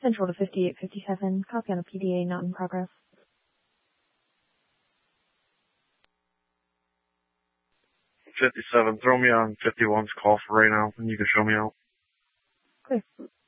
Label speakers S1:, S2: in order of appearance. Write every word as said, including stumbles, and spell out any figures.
S1: Central to fifty-eight fifty-seven. Copy on a P D A not in progress.
S2: fifty-seven, throw me on fifty-one's call for right now, and you can show me out.
S1: Clear.